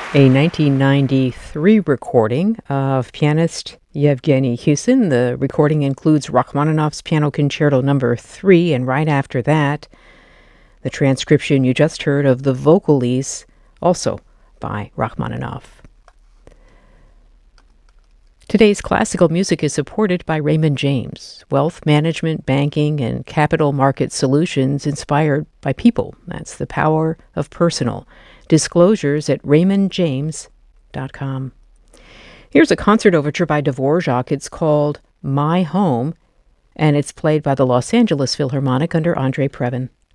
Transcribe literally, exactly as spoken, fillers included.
A nineteen ninety-three recording of pianist Yevgeny Husin. The recording includes Rachmaninoff's Piano Concerto Number three, and right after that, the transcription you just heard of the Vocalese, also by Rachmaninoff. Today's classical music is supported by Raymond James, wealth management, banking, and capital market solutions inspired by people. That's the power of personal. Disclosures at raymond james dot com. Here's a concert overture by Dvorak. It's called My Home, and it's played by the Los Angeles Philharmonic under Andre Previn.